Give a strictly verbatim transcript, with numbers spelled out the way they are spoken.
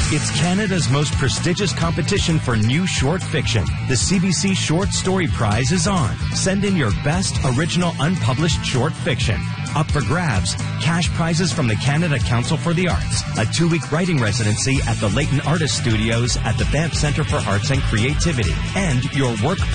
It's Canada's most prestigious competition for new short fiction. The C B C Short Story Prize is on. Send in your best original unpublished short fiction. Up for grabs, cash prizes from the Canada Council for the Arts, a two-week writing residency at the Leighton Artist Studios at the Banff Centre for Arts and Creativity, and your work